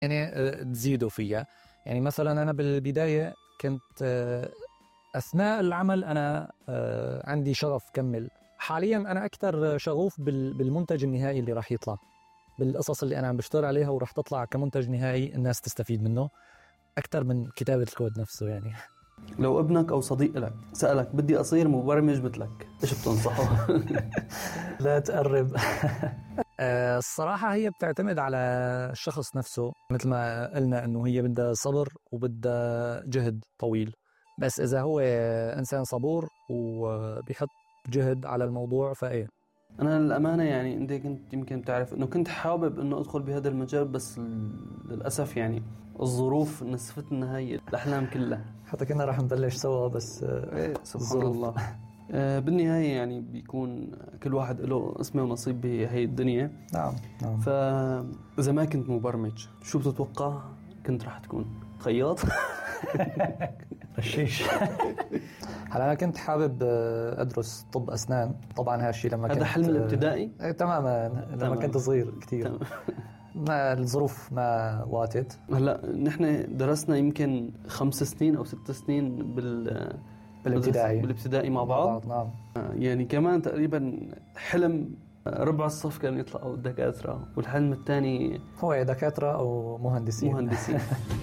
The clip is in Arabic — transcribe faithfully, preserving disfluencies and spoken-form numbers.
يعني تزيدوا فيها. يعني مثلا أنا بالبداية كنت أثناء العمل أنا عندي شغف كمل. حاليا أنا أكثر شغوف بالمنتج النهائي اللي راح يطلع، بالقصص اللي أنا عم بشتغل عليها وراح تطلع كمنتج نهائي الناس تستفيد منه أكثر من كتابة الكود نفسه. يعني لو ابنك أو صديق لك سألك بدي أصير مبرمج مثلك، إيش بتنصحه؟ لا تقرب. الصراحة هي بتعتمد على الشخص نفسه، مثل ما قلنا أنه هي بدها صبر وبدها جهد طويل. بس إذا هو إنسان صبور وبيحط جهد على الموضوع فإيه. أنا للأمانة يعني أنت كنت يمكن تعرف أنه كنت حابب أنه أدخل بهذا المجال، بس للأسف يعني الظروف نسفتنا هاي الأحلام كلها. حتى كنا راح نبلش سوا بس إيه سبحان الله. آه بالنهاية يعني بيكون كل واحد له اسمه ونصيب بهاي الدنيا. نعم نعم. فإذا ما كنت مبرمج شو بتتوقع كنت راح تكون؟ خياط؟ الشيش. هلا أنا كنت حابب أدرس طب أسنان طبعا. هالشيء لما كنت هذا حلم الابتدائي تماما لما تمام. كنت صغير كتير تمام. ما الظروف ما واتت. هلا نحن درسنا يمكن خمس سنين أو ست سنين بال بالابتدائي بالابتدائي مع بعض. نعم. يعني كمان تقريبا حلم ربع الصف كانوا يطلعوا دكاترة، والحلم الثاني هو دكاترة أو مهندسين. مهندسين.